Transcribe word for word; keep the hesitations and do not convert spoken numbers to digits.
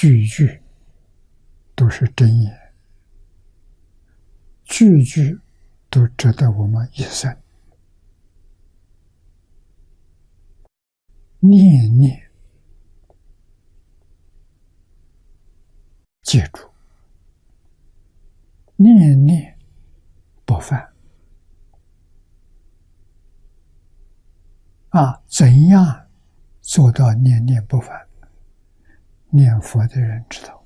句句都是真言，句句都值得我们一生念念记住，念念不犯。啊，怎样做到念念不犯？念佛的人知道。